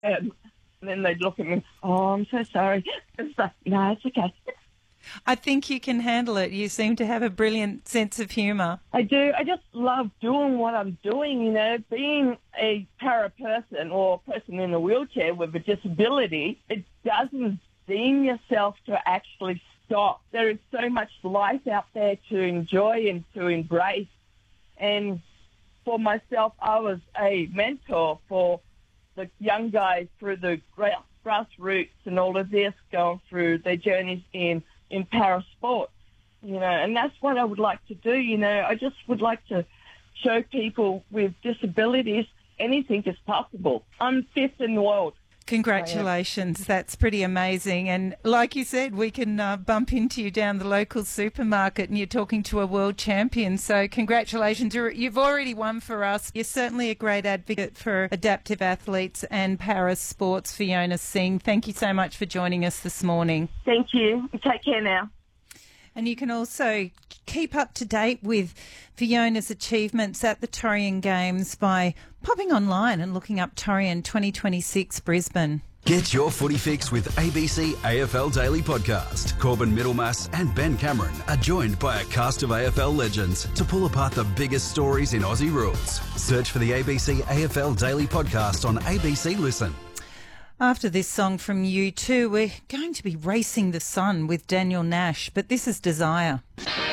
And then they'd look at me, oh, I'm so sorry. It's like, no, it's okay. I think you can handle it. You seem to have a brilliant sense of humour. I do. I just love doing what I'm doing, you know. Being a para person or a person in a wheelchair with a disability, it doesn't deem yourself to actually stop. There is so much life out there to enjoy and to embrace. And for myself, I was a mentor for the young guys through the grassroots and all of this, going through their journeys in para sport, you know, and that's what I would like to do, you know. I just would like to show people with disabilities anything is possible. I'm fifth in the world. Congratulations. That's pretty amazing. And like you said, we can bump into you down the local supermarket and you're talking to a world champion. So congratulations. You've already won for us. You're certainly a great advocate for adaptive athletes and para sports, Fiona Singh. Thank you so much for joining us this morning. Thank you. Take care now. And you can also keep up to date with Fiona's achievements at the Torian Games by popping online and looking up Torian 2026 Brisbane. Get your footy fix with ABC AFL Daily Podcast. Corbin Middlemass and Ben Cameron are joined by a cast of AFL legends to pull apart the biggest stories in Aussie rules. Search for the ABC AFL Daily Podcast on ABC Listen. After this song from U2, we're going to be racing the sun with Daniel Nash, but this is Desire.